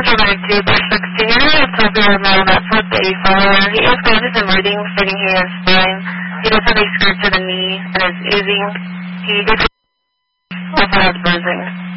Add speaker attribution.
Speaker 1: Quebec to Bush 16. You're going to tell people more about Flip the A-follower. He is going to some readings, stating he is fine. He does have a scratch to the knee and is oozing. He did also has bruising.